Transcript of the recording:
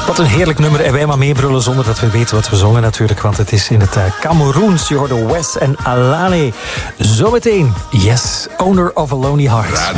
Wat een heerlijk nummer. En wij maar meebrullen zonder dat we weten wat we zongen natuurlijk. Want het is in het Cameroens. Je hoorde Wes en Alane. Zometeen, yes, Owner of a Lonely Heart.